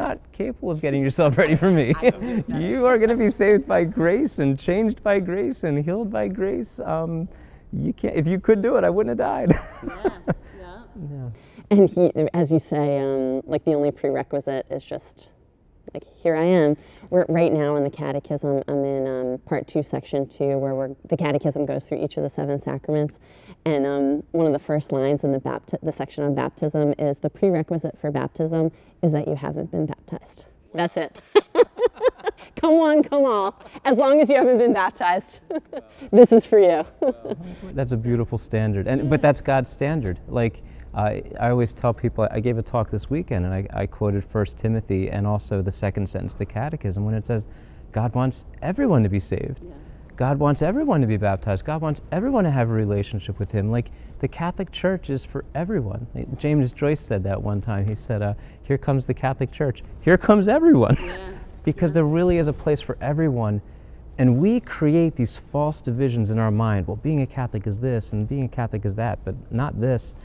not capable of getting yourself ready for me. You are going to be saved by grace and changed by grace and healed by grace. You can't. If you could do it, I wouldn't have died. Yeah. And he, as you say, like the only prerequisite is just like, here I am. We're right now in the Catechism. I'm in part 2, section 2, where the Catechism goes through each of the 7 sacraments. And one of the first lines in the section on baptism is, the prerequisite for baptism is that you haven't been baptized. That's it. Come on, come all. As long as you haven't been baptized, this is for you. That's a beautiful standard, but that's God's standard. Like, I always tell people, I gave a talk this weekend, and I quoted 1 Timothy and also the second sentence of the Catechism when it says, God wants everyone to be saved. Yeah. God wants everyone to be baptized. God wants everyone to have a relationship with Him. Like, the Catholic Church is for everyone. James Joyce said that one time. He said, here comes the Catholic Church. Here comes everyone. Yeah. Because there really is a place for everyone. And we create these false divisions in our mind. Well, being a Catholic is this, and being a Catholic is that, but not this.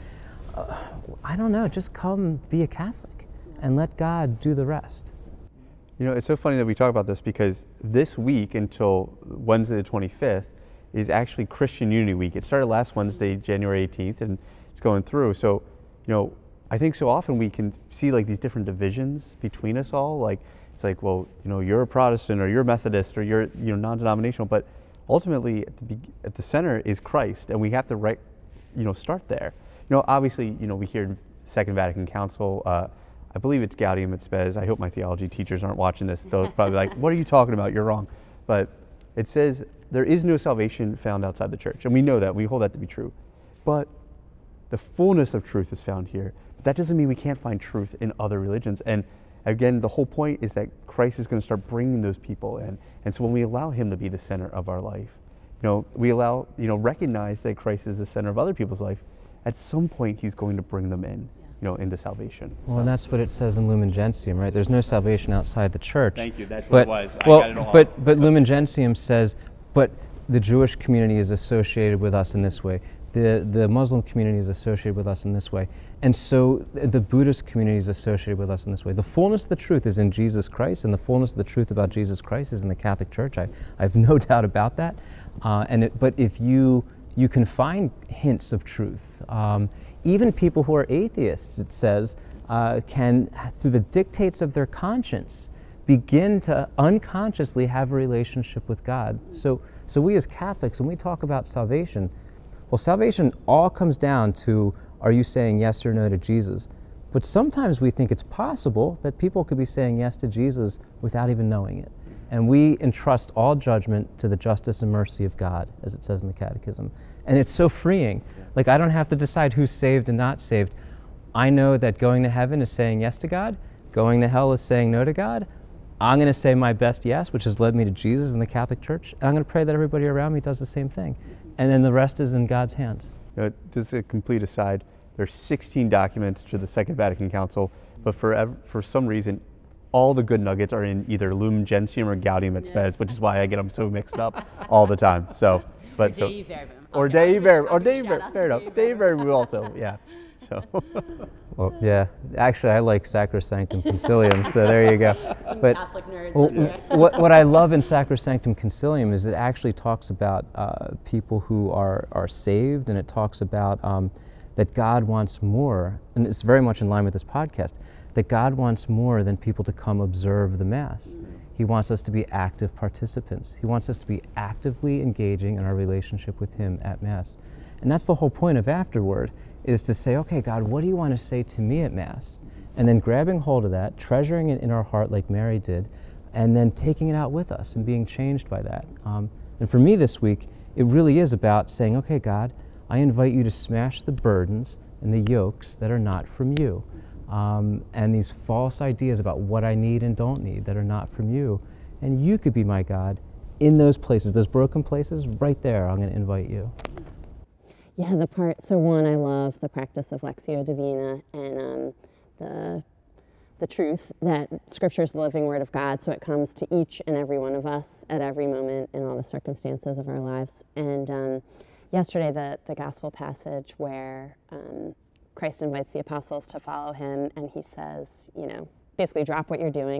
I don't know, just come be a Catholic and let God do the rest. You know, it's so funny that we talk about this, because this week until Wednesday the 25th is actually Christian Unity Week. It started last Wednesday, January 18th, and it's going through. So, you know, I think so often we can see like these different divisions between us all. Like, it's like, well, you know, you're a Protestant or you're Methodist or you're, you know, non-denominational, but ultimately at the center is Christ, and we have to start there. You know, obviously, you know, we hear Second Vatican Council, I believe it's Gaudium et Spes. I hope my theology teachers aren't watching this. They'll probably be like, what are you talking about? You're wrong. But it says there is no salvation found outside the church. And we know that. We hold that to be true. But the fullness of truth is found here. But that doesn't mean we can't find truth in other religions. And again, the whole point is that Christ is going to start bringing those people in. And so when we allow Him to be the center of our life, you know, we allow, you know, recognize that Christ is the center of other people's life, at some point He's going to bring them in, you know, into salvation. Well, and that's what it says in Lumen Gentium, right? There's no salvation outside the church. Thank you, that's what it was. Well, I got it all. But Lumen Gentium says, but the Jewish community is associated with us in this way. The Muslim community is associated with us in this way. And so the Buddhist community is associated with us in this way. The fullness of the truth is in Jesus Christ, and the fullness of the truth about Jesus Christ is in the Catholic Church. I have no doubt about that. But if you can find hints of truth. Even people who are atheists, it says, can, through the dictates of their conscience, begin to unconsciously have a relationship with God. So we as Catholics, when we talk about salvation, well, salvation all comes down to, are you saying yes or no to Jesus? But sometimes we think it's possible that people could be saying yes to Jesus without even knowing it. And we entrust all judgment to the justice and mercy of God, as it says in the Catechism. And it's so freeing. Like, I don't have to decide who's saved and not saved. I know that going to heaven is saying yes to God. Going to hell is saying no to God. I'm going to say my best yes, which has led me to Jesus and the Catholic Church. And I'm going to pray that everybody around me does the same thing. And then the rest is in God's hands. Just a complete aside, there's 16 documents to the Second Vatican Council, but for some reason, all the good nuggets are in either Lumen Gentium or Gaudium et Spes, which is why I get them so mixed up all the time. So, but so, or Dei Verbum, fair enough. Dei Verbum also, yeah. So. Well, yeah. Actually, I like Sacrosanctum Concilium, so there you go. But what I love in Sacrosanctum Concilium is it actually talks about people who are saved, and it talks about that God wants more, and it's very much in line with this podcast, that God wants more than people to come observe the Mass. He wants us to be active participants. He wants us to be actively engaging in our relationship with Him at Mass. And that's the whole point of afterward, is to say, okay, God, what do you want to say to me at Mass? And then grabbing hold of that, treasuring it in our heart like Mary did, and then taking it out with us and being changed by that. And for me this week, it really is about saying, okay, God, I invite you to smash the burdens and the yokes that are not from you. And these false ideas about what I need and don't need that are not from you. And you could be my God in those places, those broken places, right there, I'm going to invite you. Yeah, I love the practice of Lectio Divina and the truth that Scripture is the living Word of God, so it comes to each and every one of us at every moment in all the circumstances of our lives. And yesterday, the Gospel passage where Christ invites the apostles to follow Him, and He says, you know, basically drop what you're doing